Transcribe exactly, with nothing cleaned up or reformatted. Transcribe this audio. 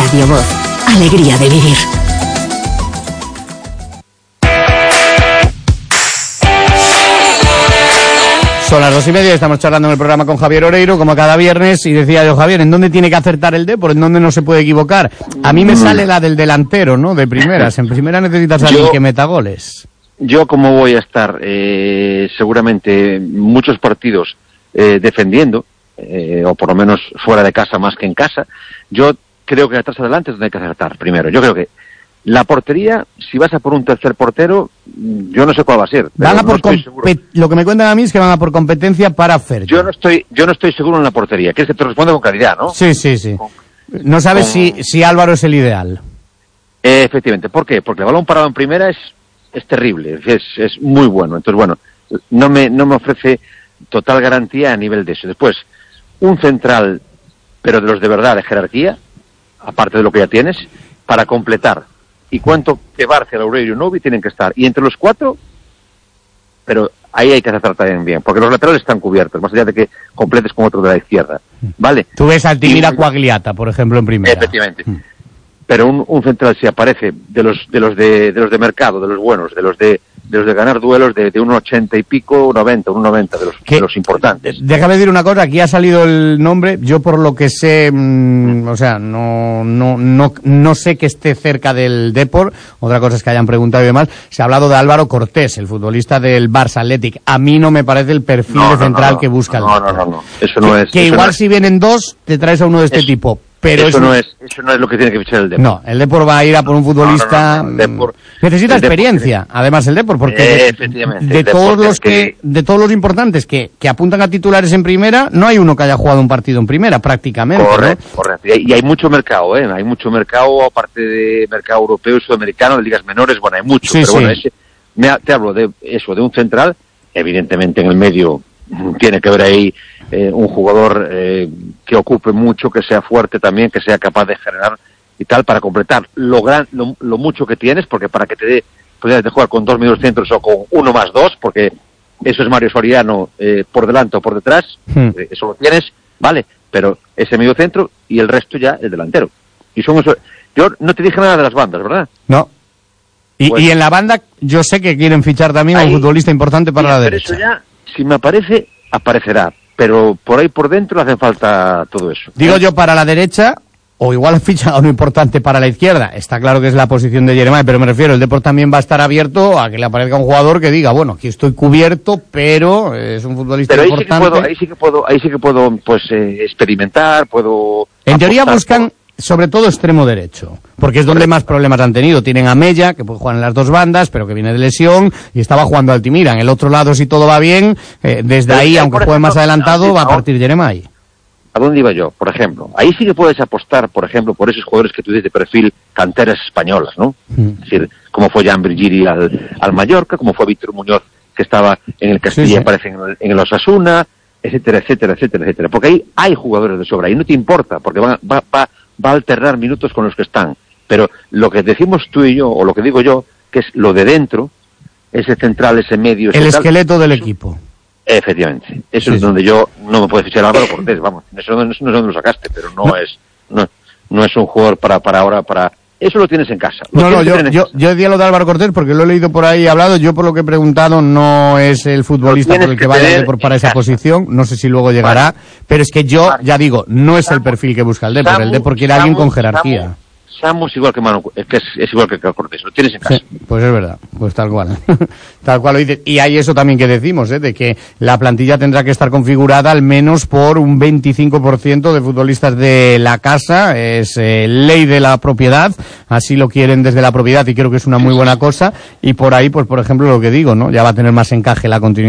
Radio Voz. Alegría de vivir. Son las dos y media, estamos charlando en el programa con Javier Oreiro, como cada viernes, y decía yo, Javier, ¿en dónde tiene que acertar el Depor? ¿En dónde no se puede equivocar? A mí me sale la del delantero, ¿no? De primeras. En primera necesitas a alguien que meta goles. Yo, como voy a estar eh, seguramente muchos partidos eh, defendiendo, eh, o por lo menos fuera de casa más que en casa, yo creo que atrás adelante es donde hay que acertar primero. Yo creo que la portería, si vas a por un tercer portero, yo no sé cuál va a ser. Van a no por lo que me cuentan a mí es que van a por competencia para Fergie. Yo no estoy, yo no estoy seguro en la portería. Quieres que te responda con claridad, ¿no? Sí, sí, sí. Con, no sabes con... si, si Álvaro es el ideal. Eh, efectivamente. ¿Por qué? Porque el balón parado en primera es, es terrible, es, es muy bueno. Entonces, bueno, no me, no me ofrece total garantía a nivel de eso. Después, un central, pero de los de verdad, de jerarquía, aparte de lo que ya tienes, para completar. Y cuánto que Bárcena, Loureiro y Novi tienen que estar. Y entre los cuatro, pero ahí hay que acertar también bien, porque los laterales están cubiertos, más allá de que completes con otro de la izquierda, ¿vale? Tú ves a Altimira Quagliata, por ejemplo, en primera. Efectivamente. Mm. Pero un, un central, si aparece de los de los de, de los de mercado, de los buenos, de los de de los de ganar duelos de, de un ochenta y pico, noventa, un noventa, de los, de los importantes. Déjame decir una cosa, aquí ha salido el nombre, yo por lo que sé, mmm, o sea, no, no, no, no sé que esté cerca del Depor, otra cosa es que hayan preguntado y demás, se ha hablado de Álvaro Cortés, el futbolista del Barça Athletic, a mí no me parece el perfil no, de no, central no, no, que busca no, el Depor. No, no, no, eso no que, es... Que eso igual no si vienen dos, te traes a uno de este eso, tipo. Pero eso es... no es eso no es lo que tiene que fichar el Depor. No, el Depor va a ir a por un futbolista. No, no, no, no, el Depor, necesita el Depor experiencia, tiene... además el Depor, porque eh, de, efectivamente, de todos los que, que de todos los importantes que, que apuntan a titulares en primera, no hay uno que haya jugado un partido en primera, prácticamente. Correcto, ¿no? correcto. Y hay, y hay mucho mercado, ¿eh? Hay mucho mercado, aparte de mercado europeo y sudamericano, de ligas menores, bueno, hay mucho. Sí, pero sí. bueno, ese, me, te hablo de eso, de un central, evidentemente en el medio tiene que haber ahí eh, un jugador eh, que ocupe mucho, que sea fuerte también, que sea capaz de generar y tal, para completar lo gran, lo, lo mucho que tienes, porque para que te dé posibilidades de jugar con dos medios centros o con uno más dos, porque eso es Mario Soriano eh, por delante o por detrás, hmm. eh, eso lo tienes, vale, pero ese medio centro y el resto ya el delantero. Y son eso. Yo no te dije nada de las bandas, ¿verdad? No. Y, pues, y en la banda yo sé que quieren fichar también a un futbolista importante para la pero derecha. Eso ya, si me aparece, aparecerá. Pero por ahí por dentro hace falta todo eso. Digo yo para la derecha, o igual ficha a uno importante para la izquierda. Está claro que es la posición de Jeremai, pero me refiero, el Depor también va a estar abierto a que le aparezca un jugador que diga, bueno, aquí estoy cubierto, pero es un futbolista pero ahí importante. Sí que puedo, ahí sí que puedo, ahí sí que puedo, pues, eh, experimentar, puedo... En teoría buscan... Por... sobre todo extremo derecho, porque es donde más problemas han tenido. Tienen a Mella, que puede jugar en las dos bandas, pero que viene de lesión, y estaba jugando Altimira. En el otro lado, si todo va bien, eh, desde pero ahí, aunque juegue más adelantado, no, va a partir Jeremai. ¿A dónde iba yo? Por ejemplo, ahí sí que puedes apostar, por ejemplo, por esos jugadores que tú dices de perfil canteras españolas, ¿no? Mm. Es decir, como fue Jan Virgili al, al Mallorca, como fue Víctor Muñoz, que estaba en el Castilla, sí, sí. parece, en el, en el Osasuna, etcétera, etcétera, etcétera, etcétera. Porque ahí hay jugadores de sobra, y no te importa, porque va, va, va va a alternar minutos con los que están. Pero lo que decimos tú y yo, o lo que digo yo, que es lo de dentro, ese central, ese medio... Ese el tal, esqueleto del eso, equipo. Efectivamente. Eso sí, es sí. donde yo no me puedo fichar a Álvaro Cortés, vamos. Eso no, eso no es donde lo sacaste, pero no, no. es no, no es un jugador para, para ahora, para... Eso lo tienes en casa. No, no, yo, yo, yo decía lo de Álvaro Cortés porque lo he leído por ahí hablado. Yo, por lo que he preguntado, no es el futbolista por el que, que vaya el Depor para esa posición. No sé si luego llegará. Vale. Pero es que yo, vale. ya digo, no es Samu, el perfil que busca el Depor. Samu, el Depor quiere a alguien con jerarquía. Samu, Samu es igual que Manu, es, que es, es igual que Cortés. Lo tienes en casa. Sí, pues es verdad. Pues tal cual. Tal cual lo dices. Y hay eso también que decimos, ¿eh? De que la plantilla tendrá que estar configurada al menos por un veinticinco por ciento de futbolistas de la casa. Es eh, ley de la propiedad. Así lo quieren desde la propiedad y creo que es una muy buena cosa. Y por ahí, pues por ejemplo, lo que digo, ¿no? Ya va a tener más encaje la continuidad